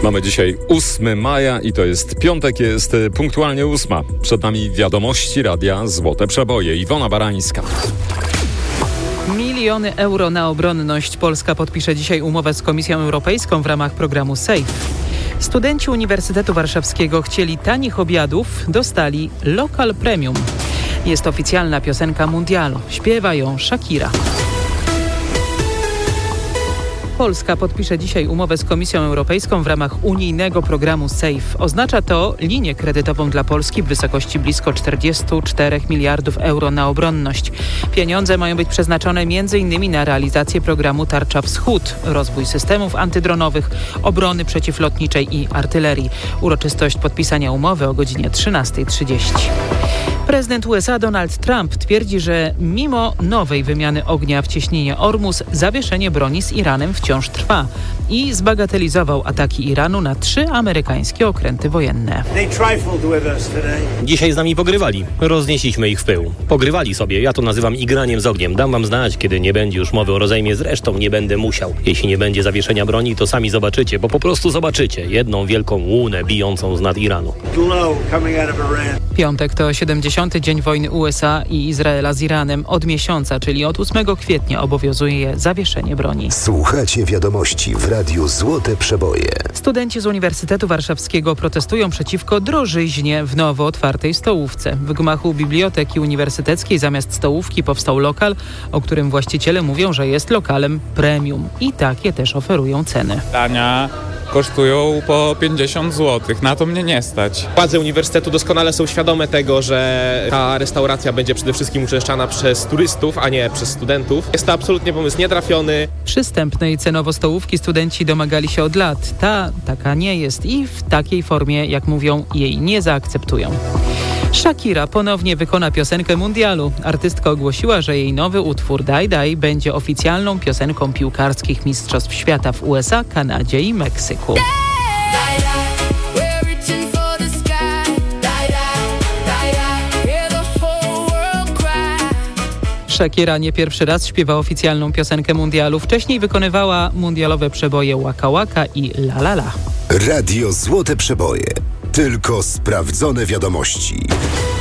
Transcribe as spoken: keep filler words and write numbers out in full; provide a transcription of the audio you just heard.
Mamy dzisiaj ósmego maja i to jest piątek, jest punktualnie ósma. Przed nami wiadomości Radia Złote Przeboje. Iwona Barańska. Miliony euro na obronność. Polska podpisze dzisiaj umowę z Komisją Europejską w ramach programu SAFE. Studenci Uniwersytetu Warszawskiego chcieli tanich obiadów, dostali Local Premium. Jest oficjalna piosenka mundialu. Śpiewa ją Shakira. Polska podpisze dzisiaj umowę z Komisją Europejską w ramach unijnego programu SAFE. Oznacza to linię kredytową dla Polski w wysokości blisko czterdzieści cztery miliardów euro na obronność. Pieniądze mają być przeznaczone m in na realizację programu Tarcza Wschód, rozwój systemów antydronowych, obrony przeciwlotniczej i artylerii. Uroczystość podpisania umowy o godzinie trzynasta trzydzieści. Prezydent U S A Donald Trump twierdzi, że mimo nowej wymiany ognia w cieśninie Ormus, zawieszenie broni z Iranem wciąż trwa i zbagatelizował ataki Iranu na trzy amerykańskie okręty wojenne. Dzisiaj z nami pogrywali. Roznieśliśmy ich w pył. Pogrywali sobie. Ja to nazywam igraniem z ogniem. Dam wam znać, kiedy nie będzie już mowy o rozejmie. Zresztą nie będę musiał. Jeśli nie będzie zawieszenia broni, to sami zobaczycie, bo po prostu zobaczycie jedną wielką łunę bijącą z nad Iranu. Piątek to siedemdziesiąty dzień wojny U S A i Izraela z Iranem. Od miesiąca, czyli od ósmego kwietnia obowiązuje zawieszenie broni. Słuchacie wiadomości w Radiu Złote Przeboje. Studenci z Uniwersytetu Warszawskiego protestują przeciwko drożyźnie w nowo otwartej stołówce. W gmachu Biblioteki Uniwersyteckiej zamiast stołówki powstał lokal, o którym właściciele mówią, że jest lokalem premium. I takie też oferują ceny. Dania kosztują po pięćdziesiąt złotych. Na to mnie nie stać. Władze uniwersytetu doskonale są świadome tego, że ta restauracja będzie przede wszystkim uczęszczana przez turystów, a nie przez studentów. Jest to absolutnie pomysł nietrafiony. Przystępnej cenowo stołówki studenci domagali się od lat. Ta taka nie jest i w takiej formie, jak mówią, jej nie zaakceptują. Shakira ponownie wykona piosenkę mundialu. Artystka ogłosiła, że jej nowy utwór Daj Daj będzie oficjalną piosenką piłkarskich mistrzostw świata w U S A, Kanadzie i Meksyku. Shakira nie pierwszy raz śpiewa oficjalną piosenkę mundialu. Wcześniej wykonywała mundialowe przeboje Waka Waka i La La La. Radio Złote Przeboje. Tylko sprawdzone wiadomości.